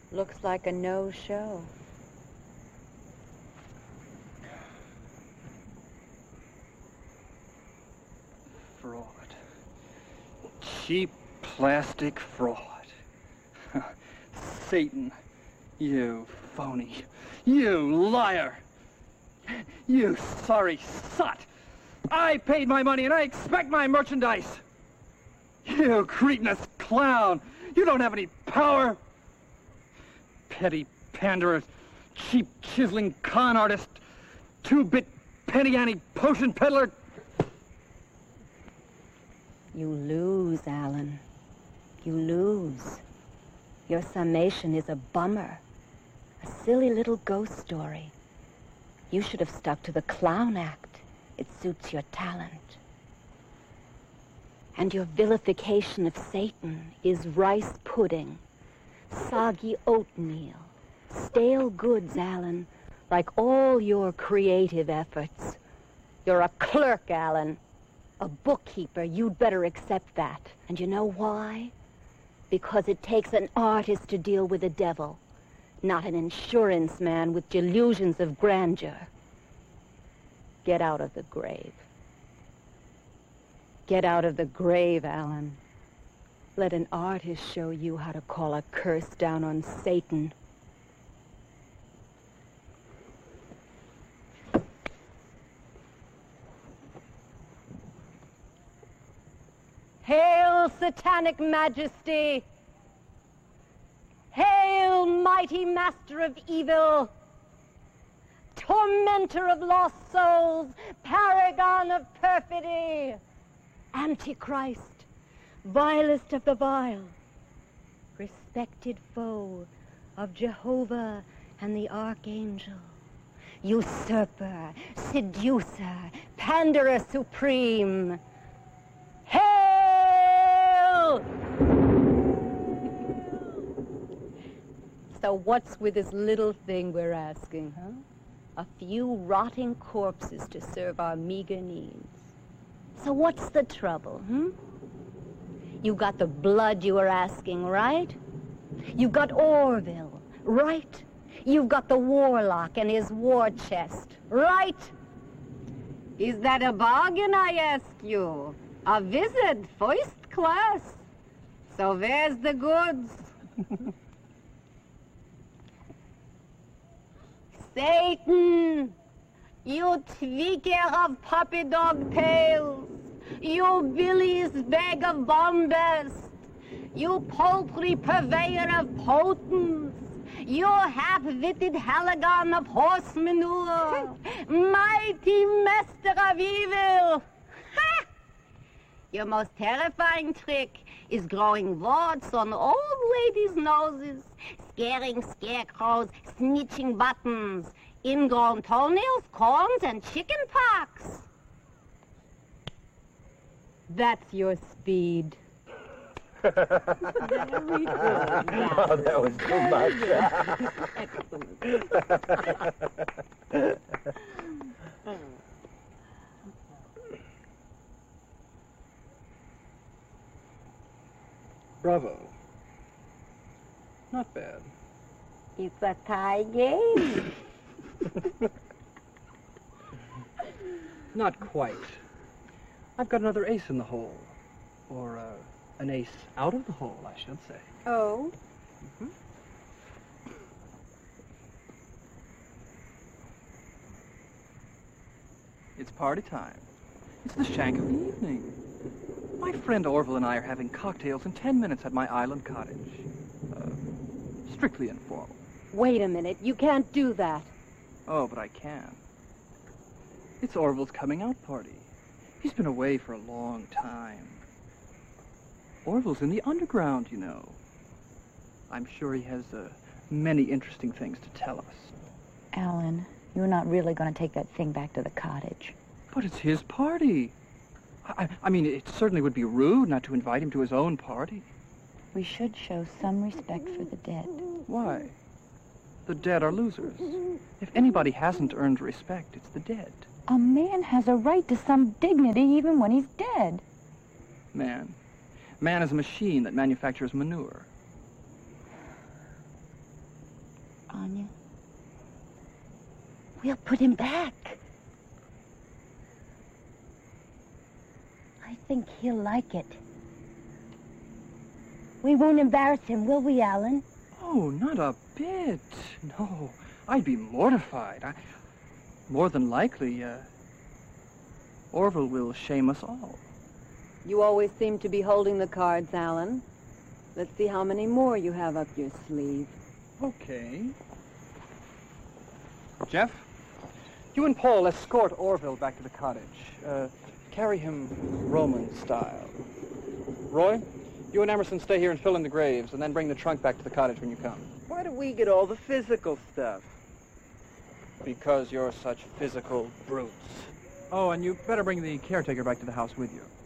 Looks like a no-show. Fraud. Cheap plastic fraud. Satan, you phony, you liar, you sorry sot. I paid my money and I expect my merchandise. You cretinous clown, you don't have any power. Petty panderer, cheap chiseling con artist, two-bit penny ante potion peddler. You lose, Alan. You lose. Your summation is a bummer. A silly little ghost story. You should have stuck to the clown act. It suits your talent. And your vilification of Satan is rice pudding, soggy oatmeal, stale goods, Alan, like all your creative efforts. You're a clerk, Alan. A bookkeeper. You'd better accept that. And you know why? Because it takes an artist to deal with the devil, not an insurance man with delusions of grandeur. Get out of the grave. Get out of the grave, Alan. Let an artist show you how to call a curse down on Satan. Hail, satanic majesty! Hail, mighty master of evil! Tormentor of lost souls! Paragon of perfidy! Antichrist! Vilest of the vile! Respected foe of Jehovah and the Archangel! Usurper, seducer, panderer supreme! Hail! So what's with this little thing we're asking, huh? A few rotting corpses to serve our meager needs. So what's the trouble, You got the blood you were asking, right? You got Orville, right? You've got the warlock and his war chest, right? Is that a bargain, I ask you? A visit, first class. So where's the goods? Satan, you tweaker of puppy dog tails, you Billy's bag of bombast, you poultry purveyor of potence, you half-witted halagon of horse manure, mighty master of evil. Ha! Your most terrifying trick is growing warts on old ladies' noses, scaring scarecrows, snitching buttons, ingrown toenails, corns, and chicken pox. That's your speed. Very good. Yeah. Oh, that was too much. Excellent. Bravo. Not bad. It's a tie game. Not quite. I've got another ace in the hole. Or, an ace out of the hole, I should say. Oh? Mm-hmm. It's party time. It's the shank of the evening. My friend Orville and I are having cocktails in 10 minutes at my island cottage. Strictly informal. Wait a minute. You can't do that. Oh, but I can. It's Orville's coming out party. He's been away for a long time. Orville's in the underground, you know. I'm sure he has many interesting things to tell us. Alan, you're not really going to take that thing back to the cottage. But it's his party. I mean, it certainly would be rude not to invite him to his own party. We should show some respect for the dead. Why? The dead are losers. If anybody hasn't earned respect, it's the dead. A man has a right to some dignity even when he's dead. Man is a machine that manufactures manure. Anya. We'll put him back. I think he'll like it. We won't embarrass him, will we, Alan? Oh, not a bit. No, I'd be mortified. More than likely, Orville will shame us all. You always seem to be holding the cards, Alan. Let's see how many more you have up your sleeve. Okay. Jeff, you and Paul escort Orville back to the cottage. Carry him Roman style. Roy, you and Emerson stay here and fill in the graves, and then bring the trunk back to the cottage when you come. Why do we get all the physical stuff? Because you're such physical brutes. Oh, and you better bring the caretaker back to the house with you.